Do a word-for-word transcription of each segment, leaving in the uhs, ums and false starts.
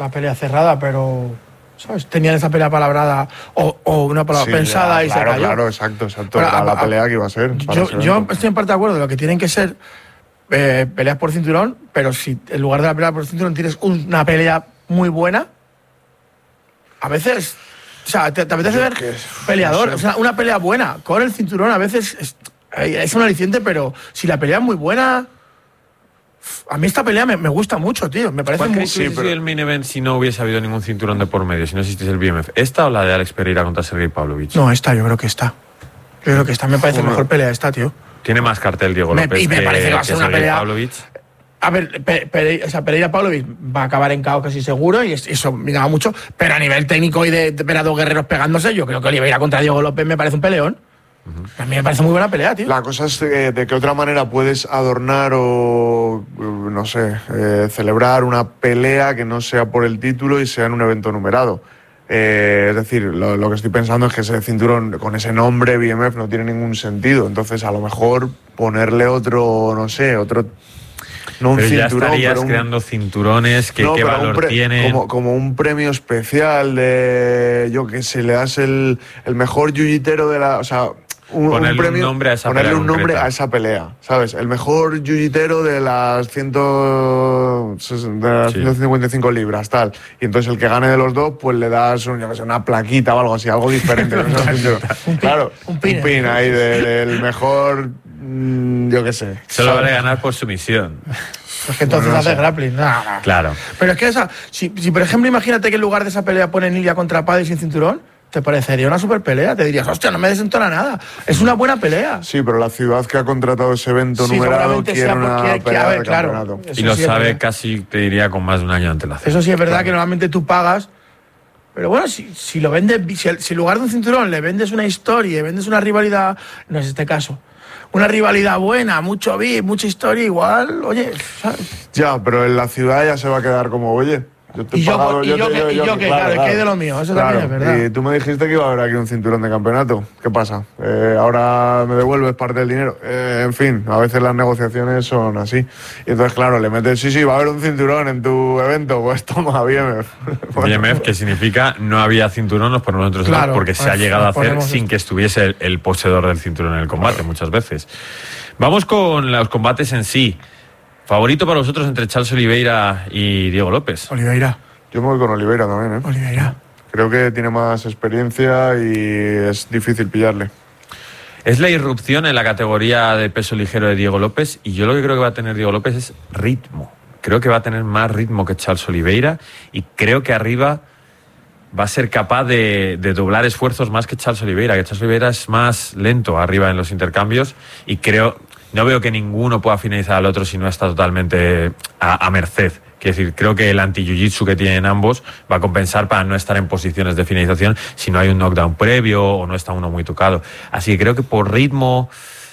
la pelea cerrada, pero... ¿sabes? Tenían esa pelea palabrada o, o una palabra sí, pensada ya, y claro, se cayó. Claro, exacto, exacto. Pero, Era a, la pelea que iba a ser. Yo, yo estoy en parte de acuerdo de lo que tienen que ser eh, peleas por cinturón, pero si en lugar de la pelea por cinturón tienes una pelea muy buena, a veces... O sea, te, te apetece ver que, peleador, no sé. O sea, una pelea buena con el cinturón a veces es, es un aliciente, pero si la pelea es muy buena... A mí esta pelea me, me gusta mucho, tío. Me parece muy... Sí, pero... el main event si no hubiese habido ningún cinturón de por medio, si no existiese el B M F? ¿Esta o la de Alex Pereira contra Sergey Pavlovich? No, esta, yo creo que esta. Yo creo que esta me parece Joder. mejor pelea esta, tío. Tiene más cartel Diego López me, y me que, parece que va a ser una pelea... Pavlovich. A ver, Pe Pe o sea, Pereira Pavlovich va a acabar en caos casi seguro y eso me llama mucho, pero a nivel técnico y de, de ver a dos guerreros pegándose, yo creo que Oliveira contra Diego López me parece un peleón. Uh-huh. A mí me parece muy buena pelea, tío. La cosa es eh, de qué otra manera puedes adornar o, no sé, eh, celebrar una pelea que no sea por el título y sea en un evento numerado. Eh, es decir, lo, lo que estoy pensando es que ese cinturón con ese nombre B M F no tiene ningún sentido. Entonces, a lo mejor ponerle otro, no sé, otro... No un pero cinturón, ya estarías pero un... creando cinturones que no, qué valor pre... tienen. Como, como un premio especial de, yo que sé, le das el, el mejor yuyitero de la... O sea, un, ponerle un premio, un nombre a esa ponerle pelea un nombre concreta. a esa pelea, ¿sabes? El mejor yuyitero de las, ciento, de las sí. ciento cincuenta y cinco libras, tal. Y entonces el que gane de los dos, pues le das un, yo que sé, una plaquita o algo así, algo diferente. ¿no? un claro, un pin, un pin ahí del de, de mejor, yo qué sé. Se lo vale ganar por sumisión. Es que entonces bueno, no hace sé. grappling. Nah, nah. Claro. Pero es que esa, si, si por ejemplo imagínate que en lugar de esa pelea ponen Ilia contra Paddy sin cinturón, te parecería una super pelea. Te dirías, hostia, no me desentona nada. Es una buena pelea. Sí, pero la ciudad que ha contratado ese evento sí, numerado quiere una quiere, pelea a ver, de claro, campeonato. Y lo sí sabe casi, te diría, con más de un año de antelación. Eso sí es verdad claro. que normalmente tú pagas. Pero bueno, si, si lo vendes, si, si en lugar de un cinturón le vendes una historia y vendes una rivalidad, no es este caso. Una rivalidad buena, mucho beat, mucha historia, igual, oye, ¿sabes? Ya, pero en la ciudad ya se va a quedar como, oye, yo te he y yo, pagado, y yo, yo, te, que, yo, y yo, yo que, claro, claro, claro. que hay de lo mío, eso claro. también es verdad. Y tú me dijiste que iba a haber aquí un cinturón de campeonato. ¿Qué pasa? Eh, ahora me devuelves parte del dinero. Eh, en fin, a veces las negociaciones son así. Y entonces, claro, le metes, sí, sí, va a haber un cinturón en tu evento, pues toma, B M F. Bueno. B M F, que significa no había cinturón, nos ponemos nosotros claro, porque se pues, ha llegado a hacer sin esto. que estuviese el, el poseedor del cinturón en el combate, claro. muchas veces. Vamos con los combates en sí. ¿Favorito para vosotros entre Charles Oliveira y Diego López? Oliveira. Yo me voy con Oliveira también, ¿eh? Oliveira. Creo que tiene más experiencia y es difícil pillarle. Es la irrupción en la categoría de peso ligero de Diego López y yo lo que creo que va a tener Diego López es ritmo. Creo que va a tener más ritmo que Charles Oliveira y creo que arriba va a ser capaz de, de doblar esfuerzos más que Charles Oliveira, que Charles Oliveira es más lento arriba en los intercambios y creo, no veo que ninguno pueda finalizar al otro si no está totalmente a, a merced. Quiero decir, creo que el anti-jiu-jitsu que tienen ambos va a compensar para no estar en posiciones de finalización si no hay un knockdown previo o no está uno muy tocado. Así que creo que por ritmo...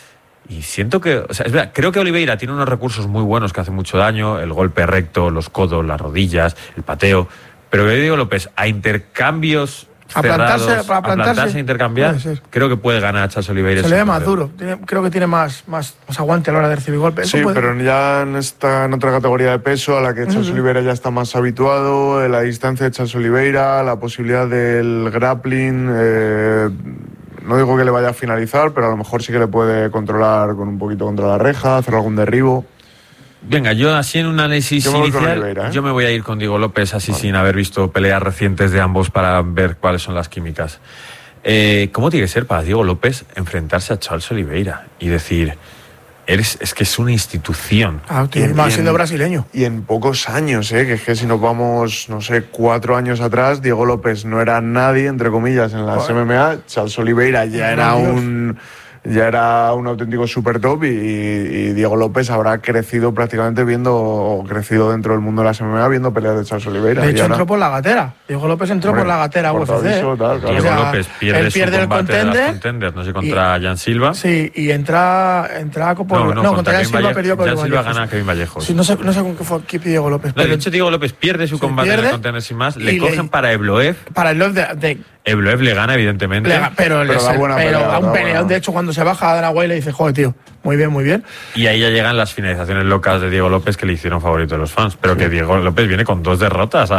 Y siento que... O sea, es verdad, creo que Oliveira tiene unos recursos muy buenos que hacen mucho daño, el golpe recto, los codos, las rodillas, el pateo... Pero yo digo, López, a intercambios a cerrados, plantarse, para plantarse, a plantarse a intercambiar, creo que puede ganar a Charles Oliveira. Se le ve más duro, tiene, creo que tiene más, más, más aguante a la hora de recibir golpes. Sí, pero ya en, esta, en otra categoría de peso a la que Charles uh-huh. Oliveira ya está más habituado, la distancia de Charles Oliveira, la posibilidad del grappling, eh, no digo que le vaya a finalizar, pero a lo mejor sí que le puede controlar con un poquito contra la reja, hacer algún derribo. Venga, yo así en un análisis yo inicial, Oliveira, ¿eh? yo me voy a ir con Diego López así vale. sin haber visto peleas recientes de ambos para ver cuáles son las químicas. Eh, ¿Cómo tiene que ser para Diego López enfrentarse a Charles Oliveira y decir, eres, es que es una institución? Ah, tío, más siendo brasileño. Y en pocos años, ¿eh? que es que si nos vamos, no sé, cuatro años atrás, Diego López no era nadie, entre comillas, en las bueno. M M A, Charles Oliveira ya era Dios. un... ya era un auténtico super top y, y Diego López habrá crecido prácticamente viendo, o crecido dentro del mundo de las M M A viendo peleas de Charles Oliveira. De hecho, ahora... entró por la gatera. Diego López entró Hombre, por la gatera U F C. Aviso, tal, claro. Diego o sea, López pierde, él pierde su el combate contender, de las contenders, no sé, contra y, Jan Silva. Sí, y entra, entra por, no, no, no, contra, contra Jan Silva Valle... perdió con Jan Jan Silva gana a Kevin Vallejos. Sí, no sé, no sé con qué fue equipo Diego López. No, de hecho, Diego López pierde su combate pierde, en el contender sin más, le cogen le... para Evloev. Para Evloev de... de... Evloev le gana, evidentemente. Le, pero pero, da buena pero pelea, a un peleón, buena. De hecho, cuando se baja a Dana White le dice, joder, tío, muy bien, muy bien. Y ahí ya llegan las finalizaciones locas de Diego López que le hicieron favorito a los fans. Pero sí. que Diego López viene con dos derrotas.